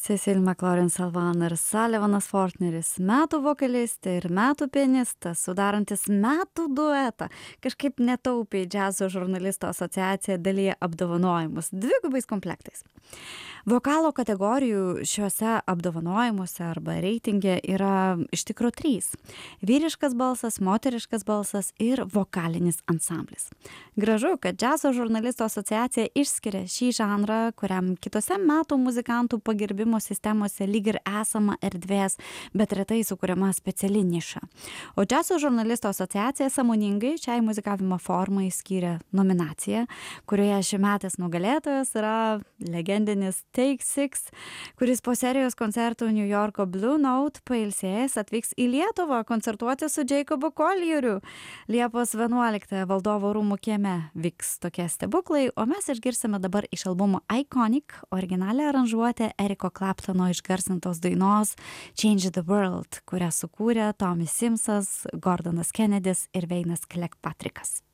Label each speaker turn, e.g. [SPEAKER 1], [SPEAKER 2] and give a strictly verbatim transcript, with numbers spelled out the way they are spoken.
[SPEAKER 1] Cecil McLaurin Salvan ir Sullivanas Fortneris, metų vokalistė ir metų pianistas, sudarantis metų duetą, kažkaip netaupiai džiazo žurnalistų asociacija dalyja apdovanojimus dvigubais komplektais. Vokalo kategorijų šiuose apdovanojimuose arba reitinge yra iš tikro trys. Vyriškas balsas, moteriškas balsas ir vokalinis ansamblis. Gražu, kad džiazo žurnalistų asociacija išskiria šį žanrą, kuriam kitose metų muzikantų pagerbimo sistemose lyg ir esama erdvės, bet retai sukuriama speciali niša. O džiazo žurnalistų asociacija sąmoningai šiai muzikavimo formai skyrė nominaciją, kurioje šiųmetis nugalėtojas yra legendinis Take Six, kuris po serijos koncertų New Yorko Blue Note pailsėjęs atvyks į Lietuvą koncertuoti su Jacobu Collieriu. Liepos vienuoliktąją Valdovo rūmų kieme vyks tokie stebuklai, o mes išgirsime dabar iš albumo Iconic originalią aranžuotę Eriko Claptono išgarsintos dainos Change the World, kurią sukūrė Tommy Simsas, Gordonas Kennedys ir Veinas Kilpatrickas.